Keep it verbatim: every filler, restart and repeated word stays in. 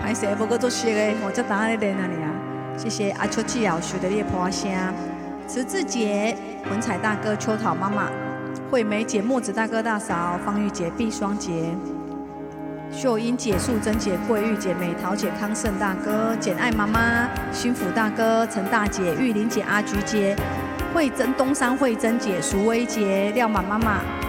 歹势无搁做熟的，我才等下咧练啊你啊。谢谢阿秋季老师的猎婆声，慈志姐、文彩大哥、秋桃妈妈、惠美姐、墨子大哥大嫂、方玉姐、碧双姐、秀英姐、素贞姐、桂玉姐、美桃姐、康盛大哥、简爱妈妈、新福大哥、陈大姐、玉玲姐、阿菊姐、慧珍、东山慧珍姐、淑薇姐、廖满妈妈。